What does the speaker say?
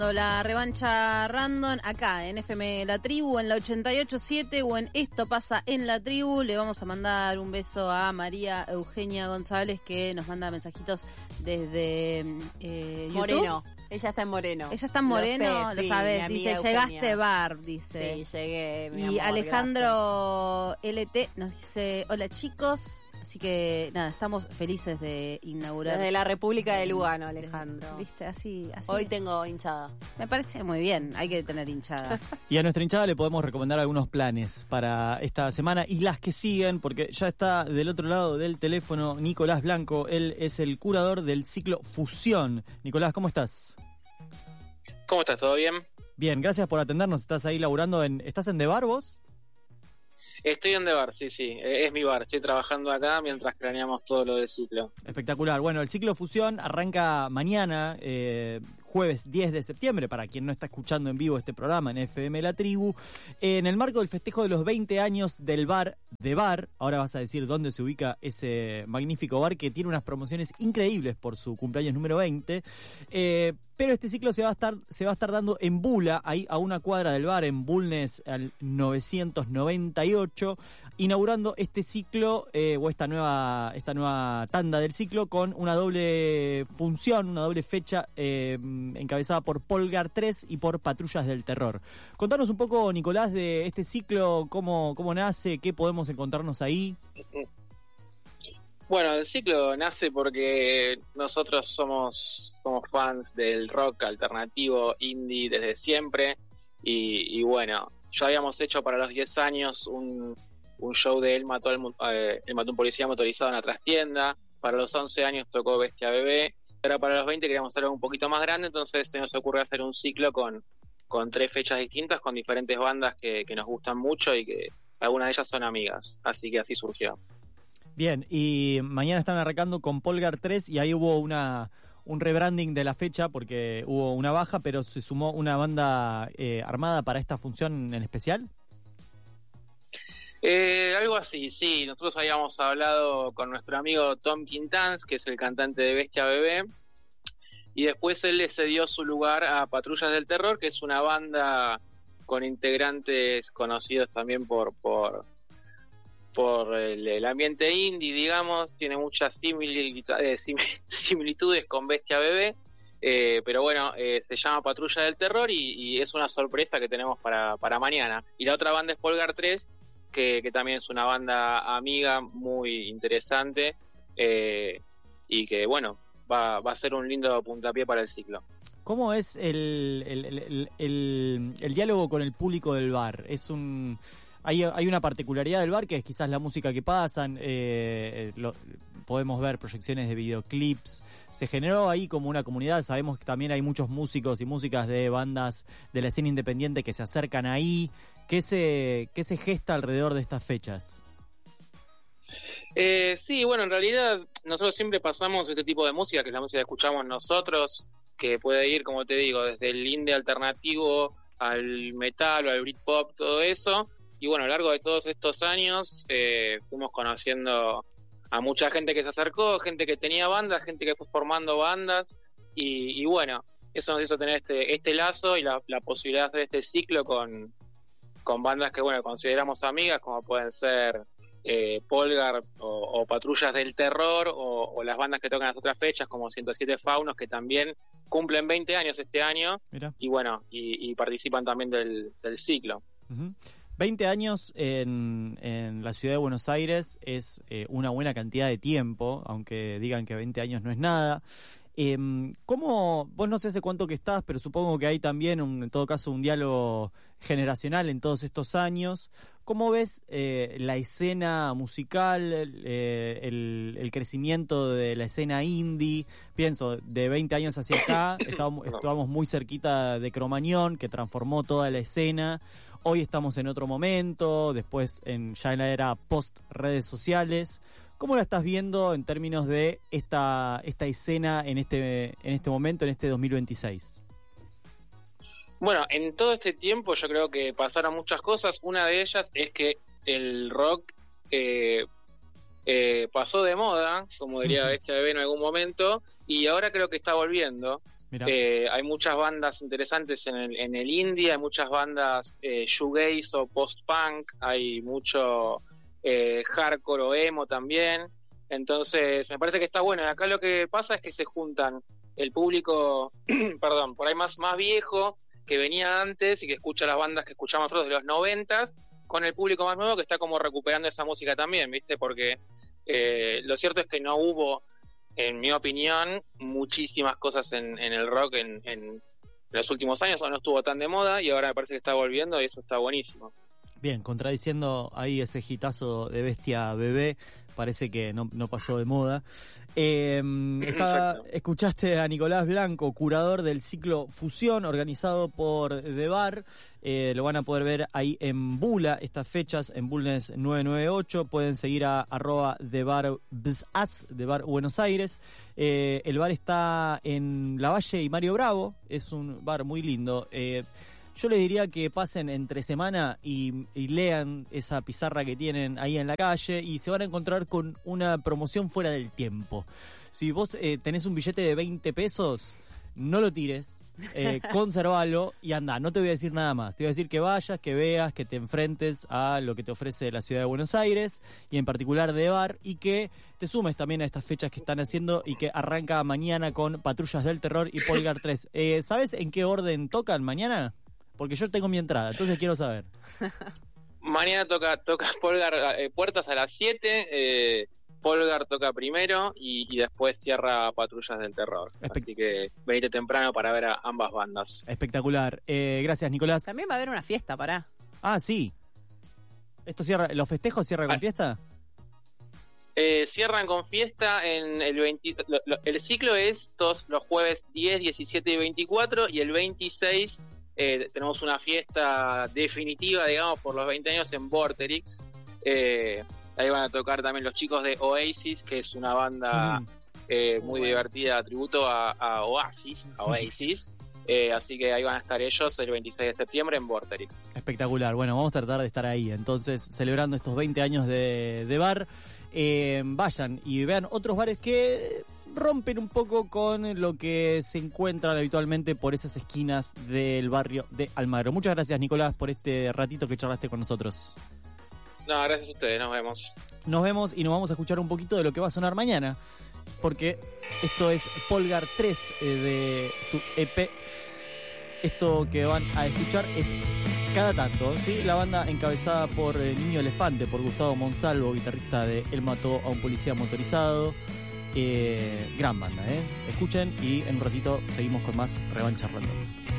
La revancha random acá en FM La Tribu, en la 88.7 o en Esto Pasa en La Tribu. Le vamos a mandar un beso a María Eugenia González, que nos manda mensajitos desde YouTube. Moreno, ella está en Moreno. Ella está en Moreno, lo sabes, dice, llegaste bar, dice. Sí, llegué, mi Y amor, Alejandro LT nos dice, hola chicos. Así que nada, estamos felices de inaugurar. Desde la República de Lugano, Alejandro. ¿Viste? Así. Hoy tengo hinchada. Me parece muy bien, hay que tener hinchada. Y a nuestra hinchada le podemos recomendar algunos planes para esta semana y las que siguen, porque ya está del otro lado del teléfono Nicolás Blanco. Él es el curador del ciclo Fusión. Nicolás, ¿cómo estás? ¿Cómo estás? ¿Todo bien? Bien, gracias por atendernos. Estás ahí laburando ¿Estás en The Bar vos? Estoy en The Bar, sí, es mi bar. Estoy trabajando acá mientras planeamos todo lo del ciclo. Espectacular. Bueno, el ciclo Fusión arranca mañana, jueves 10 de septiembre, para quien no está escuchando en vivo este programa en FM La Tribu, en el marco del festejo de los 20 años del bar The Bar. Ahora vas a decir dónde se ubica ese magnífico bar que tiene unas promociones increíbles por su cumpleaños número 20. Pero este ciclo se va a estar dando en Bula, ahí a una cuadra del bar, en Bulnes al 998, inaugurando este ciclo, o esta nueva tanda del ciclo, con una doble función, una doble fecha, encabezada por Polgar 3 y por Patrullas del Terror. Contanos un poco, Nicolás, de este ciclo, cómo nace, qué podemos encontrarnos ahí. Bueno, el ciclo nace porque nosotros somos fans del rock alternativo indie desde siempre y bueno, ya habíamos hecho para los 10 años un show de Él mató un policía motorizado en la trastienda. Para los 11 años tocó Bestia Bebé. Ahora para los 20 queríamos hacer algo un poquito más grande, entonces se nos ocurre hacer un ciclo con 3 fechas distintas, con diferentes bandas que nos gustan mucho y que algunas de ellas son amigas, así que así surgió. Bien, y mañana están arrancando con Polgar 3 y ahí hubo un rebranding de la fecha porque hubo una baja, pero se sumó una banda armada para esta función en especial. Algo así, sí. Nosotros habíamos hablado con nuestro amigo Tom Quintans, que es el cantante de Bestia Bebé, y después él le cedió su lugar a Patrullas del Terror, que es una banda con integrantes conocidos también por el ambiente indie, digamos. Tiene muchas similitudes con Bestia Bebé, pero bueno, se llama Patrulla del Terror y es una sorpresa que tenemos para mañana. Y la otra banda es Polgar 3, que también es una banda amiga muy interesante, y que bueno, va a ser un lindo puntapié para el ciclo. ¿Cómo es el diálogo con el público del bar? Hay una particularidad del bar que es quizás la música que pasan, podemos ver proyecciones de videoclips, se generó ahí como una comunidad, sabemos que también hay muchos músicos y músicas de bandas de la escena independiente que se acercan ahí. ¿Qué se gesta alrededor de estas fechas? Sí, bueno, en realidad nosotros siempre pasamos este tipo de música, que es la música que escuchamos nosotros, que puede ir, como te digo, desde el indie alternativo al metal o al Britpop, todo eso. Y bueno, a lo largo de todos estos años fuimos conociendo a mucha gente que se acercó, gente que tenía bandas, gente que fue formando bandas, y bueno, eso nos hizo tener este lazo y la posibilidad de hacer este ciclo con bandas que bueno consideramos amigas, como pueden ser Polgar o Patrullas del Terror, o las bandas que tocan las otras fechas como 107 Faunos, que también cumplen 20 años este año. Mirá. Y bueno, y participan también del ciclo. Uh-huh. 20 años en la ciudad de Buenos Aires es una buena cantidad de tiempo, aunque digan que 20 años no es nada. ¿Cómo, vos no sé hace cuánto que estás, pero supongo que hay también en todo caso un diálogo generacional en todos estos años? ¿Cómo ves la escena musical, el crecimiento de la escena indie? Pienso, de 20 años hacia acá, estábamos muy cerquita de Cromañón, que transformó toda la escena. Hoy estamos en otro momento, después ya en la era post redes sociales. ¿Cómo la estás viendo en términos de esta escena en este momento, en este 2026? Bueno, en todo este tiempo yo creo que pasaron muchas cosas. Una de ellas es que el rock pasó de moda, como diría Bestia Bebé en algún momento, y ahora creo que está volviendo. Mirá. Hay muchas bandas interesantes en el indie, hay muchas bandas shoegaze o post-punk, hay mucho hardcore o emo también. Entonces me parece que está bueno. Y acá lo que pasa es que se juntan el público, perdón, por ahí más viejo, que venía antes y que escucha las bandas que escuchamos nosotros de los 90s, con el público más nuevo que está como recuperando esa música también, ¿viste? Porque lo cierto es que no hubo, en mi opinión, muchísimas cosas en el rock en los últimos años, o no estuvo tan de moda, y ahora me parece que está volviendo y eso está buenísimo. Bien, contradiciendo ahí ese hitazo de Bestia Bebé, parece que no pasó de moda. Escuchaste a Nicolás Blanco, curador del ciclo Fusión, organizado por The Bar. Lo van a poder ver ahí en Bula, estas fechas, en Bulnes 998. Pueden seguir a @TheBarBzaz, The Bar Buenos Aires. El bar está en Lavalle y Mario Bravo, es un bar muy lindo. Yo les diría que pasen entre semana y lean esa pizarra que tienen ahí en la calle y se van a encontrar con una promoción fuera del tiempo. Si vos tenés un billete de 20 pesos, no lo tires, conservalo y andá. No te voy a decir nada más. Te voy a decir que vayas, que veas, que te enfrentes a lo que te ofrece la ciudad de Buenos Aires y en particular de Bar, y que te sumes también a estas fechas que están haciendo y que arranca mañana con Patrullas del Terror y Polgar 3. ¿Sabes en qué orden tocan mañana? Porque yo tengo mi entrada, entonces quiero saber. Mañana toca Polgar, puertas a las 7, Polgar toca primero y después cierra Patrullas del Terror. Así que venite temprano para ver a ambas bandas. Espectacular. Gracias, Nicolás. También va a haber una fiesta, pará. Ah, sí. ¿Esto cierra, los festejos cierran con fiesta? Cierran con fiesta en el 20. El ciclo es todos los jueves 10, 17 y 24, y el 26 tenemos una fiesta definitiva, digamos, por los 20 años en Vorterix. Ahí van a tocar también los chicos de Oasis, que es una banda muy divertida, tributo a Oasis. Así que ahí van a estar ellos el 26 de septiembre en Vorterix. Espectacular. Bueno, vamos a tratar de estar ahí, entonces, celebrando estos 20 años de bar. Vayan y vean otros bares que rompen un poco con lo que se encuentran habitualmente por esas esquinas del barrio de Almagro. Muchas gracias, Nicolás, por este ratito que charlaste con nosotros. No, gracias a ustedes, nos vemos. Nos vemos y nos vamos a escuchar un poquito de lo que va a sonar mañana, porque esto es Polgar 3 de su EP. Esto que van a escuchar es Cada Tanto, ¿sí? La banda encabezada por Niño Elefante, por Gustavo Monsalvo, guitarrista de Él mató a un policía motorizado. Gran banda, Escuchen y en un ratito seguimos con más Revancha Random.